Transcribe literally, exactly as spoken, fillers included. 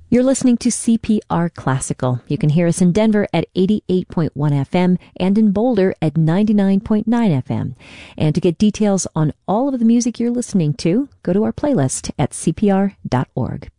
You're listening to C P R Classical. You can hear us in Denver at eighty-eight point one F M and in Boulder at ninety-nine point nine F M. And to get details on all of the music you're listening to, go to our playlist at C P R dot org.